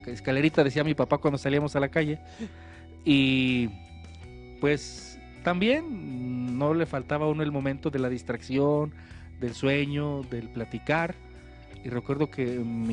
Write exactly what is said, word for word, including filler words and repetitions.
escalerita, decía mi papá cuando salíamos a la calle. Y pues también no le faltaba a uno el momento de la distracción, del sueño, del platicar. Y recuerdo que mi